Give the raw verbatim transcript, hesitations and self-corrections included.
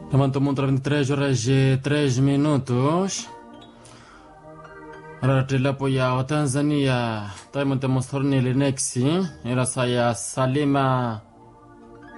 Levantou montra vinte e três horas e três minutos. Ratila poya Tanzania. Taimo temos tornili nexi. Era saya Salima